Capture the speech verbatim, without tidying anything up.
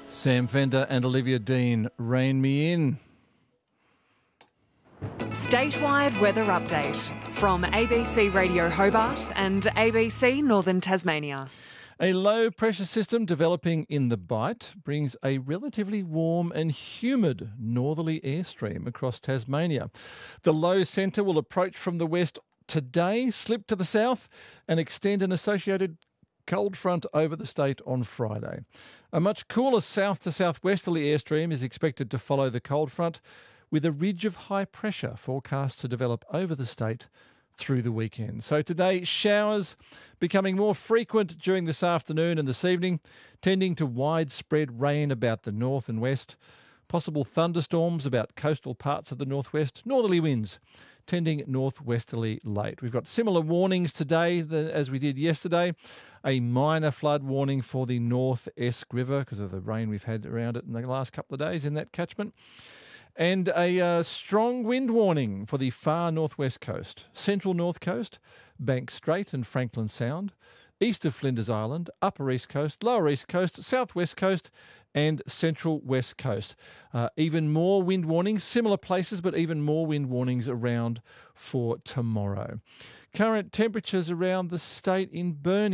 Sam Fender and Olivia Dean, Rein Me In. Statewide weather update from A B C Radio Hobart and A B C Northern Tasmania. A low pressure system developing in the Bight brings a relatively warm and humid northerly airstream across Tasmania. The low centre will approach from the west today, slip to the south and extend an associated cold front over the state on Friday. A much cooler south to southwesterly airstream is expected to follow the cold front, with a ridge of high pressure forecast to develop over the state through the weekend. So today, showers becoming more frequent during this afternoon and this evening, tending to widespread rain about the north and west, possible thunderstorms about coastal parts of the northwest, northerly winds tending northwesterly late. We've got similar warnings today as we did yesterday. A minor flood warning for the North Esk River because of the rain we've had around it in the last couple of days in that catchment. And a uh, strong wind warning for the far northwest coast, central north coast, Bank Strait and Franklin Sound, east of Flinders Island, upper east coast, lower east coast, southwest coast and central west coast. Uh, even more wind warnings, similar places, but even more wind warnings around for tomorrow. Current temperatures around the state in Burnie.